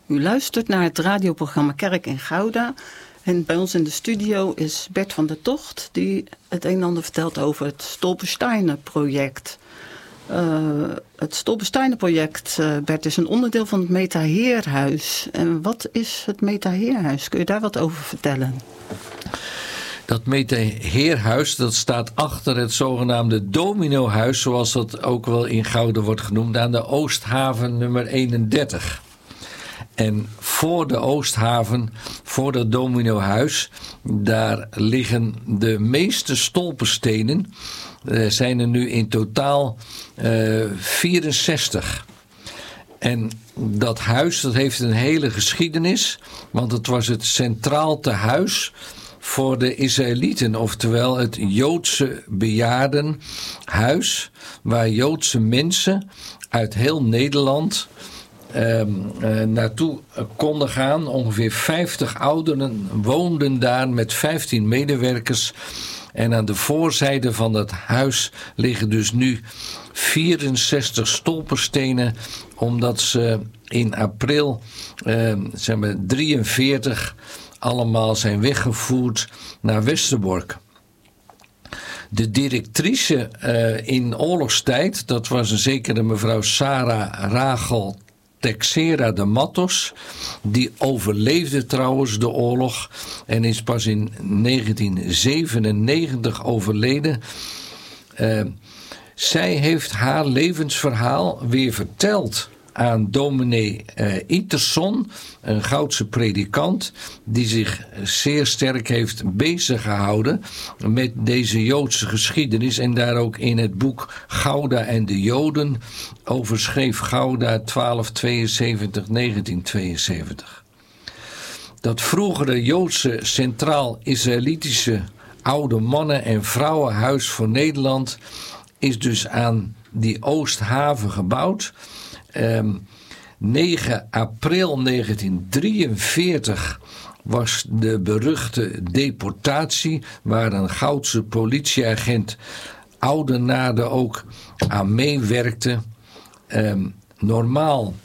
U luistert naar het radioprogramma Kerk in Gouda. En bij ons in de studio is Bert van der Tocht, die het een en ander vertelt over het Stolpersteiner-project. Het Stolpersteiner-project, Bert, is een onderdeel van het Meta-Heerhuis. En wat is het Meta-Heerhuis? Kun je daar wat over vertellen? Dat Meta-Heerhuis, dat staat achter het zogenaamde Dominohuis, zoals dat ook wel in Gouda wordt genoemd, aan de Oosthaven nummer 31. En voor de Oosthaven, voor dat Dominohuis, daar liggen de meeste stolperstenen. Er zijn er nu in totaal 64. En dat huis, dat heeft een hele geschiedenis, want het was het centraal tehuis voor de Israëlieten, oftewel het Joodse bejaardenhuis, waar Joodse mensen uit heel Nederland naartoe konden gaan. Ongeveer 50 ouderen woonden daar met 15 medewerkers. En aan de voorzijde van dat huis liggen dus nu 64 stolperstenen, omdat ze in april 43 allemaal zijn weggevoerd naar Westerbork. De directrice in oorlogstijd, dat was een zekere mevrouw Sarah Rachel Texera de Matos. Die overleefde trouwens de oorlog en is pas in 1997 overleden. Zij heeft haar levensverhaal weer verteld aan dominee Iterson, een Goudse predikant, die zich zeer sterk heeft bezig gehouden met deze Joodse geschiedenis en daar ook in het boek Gouda en de Joden over schreef, Gouda 1272-1972. Dat vroegere Joodse Centraal-Israëlitische oude mannen- en vrouwenhuis voor Nederland is dus aan die Oosthaven gebouwd. 9 april 1943 was de beruchte deportatie, waar een Goudse politieagent Oudenaarde ook aan meewerkte. Normaal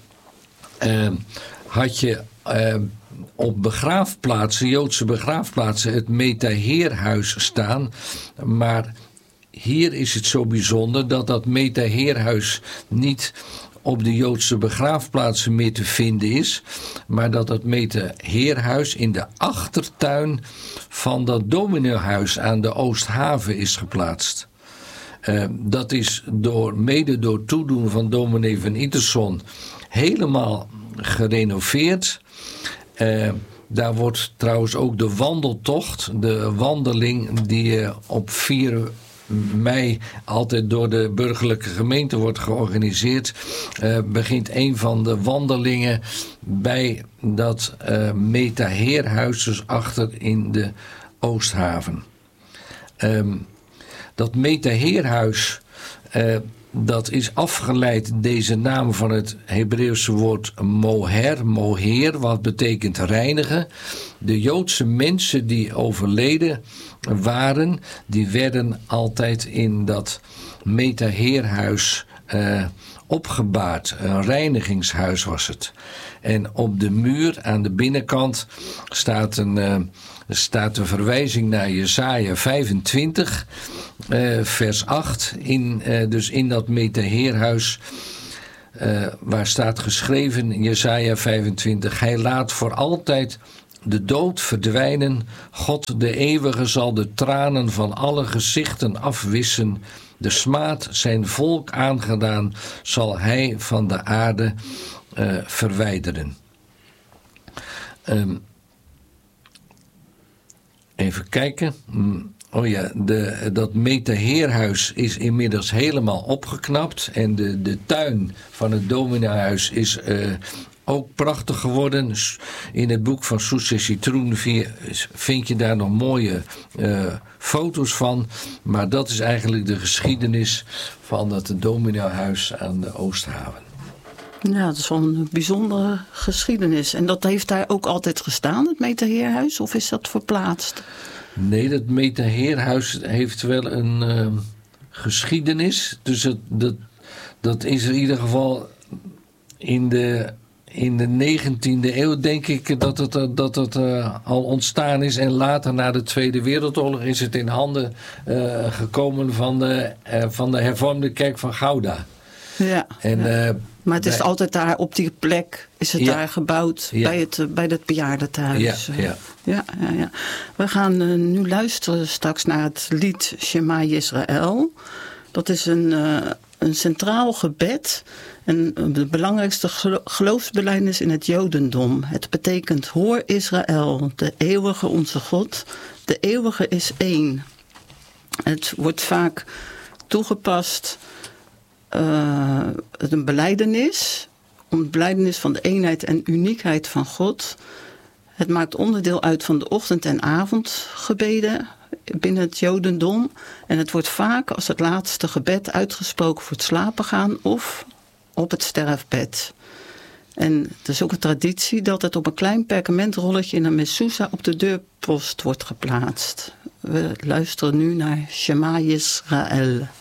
had je op begraafplaatsen, Joodse begraafplaatsen, het Meta-Heerhuis staan, maar hier is het zo bijzonder dat dat Meta-Heerhuis niet op de Joodse begraafplaatsen meer te vinden is, maar dat het Meta-Heerhuis in de achtertuin van dat Dominohuis aan de Oosthaven is geplaatst. Dat is mede door toedoen van dominee van Iterson helemaal gerenoveerd. Daar wordt trouwens ook de wandeltocht, de wandeling die op 4 mei altijd door de burgerlijke gemeente wordt georganiseerd, begint een van de wandelingen bij dat Meta-Heerhuis, dus achter in de Oosthaven. Dat Meta-Heerhuis, dat is afgeleid, deze naam, van het Hebreeuwse woord moher, wat betekent reinigen. De Joodse mensen die overleden waren, die werden altijd in dat Meta-Heerhuis opgebaard. Een reinigingshuis was het. En op de muur aan de binnenkant staat een verwijzing naar Jesaja 25, vers 8. Dus in dat Meta-Heerhuis, waar staat geschreven in Jesaja 25: Hij laat voor altijd de dood verdwijnen. God de eeuwige zal de tranen van alle gezichten afwissen. De smaad zijn volk aangedaan zal hij van de aarde verwijderen. Even kijken. Dat Meta-Heerhuis is inmiddels helemaal opgeknapt. En de tuin van het Dominohuis is ook prachtig geworden. In het boek van Soes Citroen vind je daar nog mooie foto's van. Maar dat is eigenlijk de geschiedenis van het Dominohuis aan de Oosthaven. Ja, dat is wel een bijzondere geschiedenis. En dat heeft daar ook altijd gestaan, het Meta-Heerhuis? Of is dat verplaatst? Nee, dat Meta-Heerhuis heeft wel een geschiedenis. Dus dat is in ieder geval in de in de 19e eeuw denk ik dat het al ontstaan is. En later na de Tweede Wereldoorlog is het in handen gekomen van de hervormde kerk van Gouda. Ja. Maar het is altijd daar op die plek, is het daar gebouwd bij het bejaardentehuis. Ja. We gaan nu luisteren straks naar het lied Shema Yisrael. Dat is een centraal gebed en de belangrijkste geloofsbelijdenis in het Jodendom. Het betekent: hoor Israël, de eeuwige onze God, de eeuwige is één. Het wordt vaak toegepast, een belijdenis, om de belijdenis van de eenheid en uniekheid van God. Het maakt onderdeel uit van de ochtend- en avondgebeden binnen het Jodendom. En het wordt vaak als het laatste gebed uitgesproken voor het slapen gaan of op het sterfbed. En het is ook een traditie dat het op een klein perkamentrolletje in een mezuzah op de deurpost wordt geplaatst. We luisteren nu naar Shema Yisrael.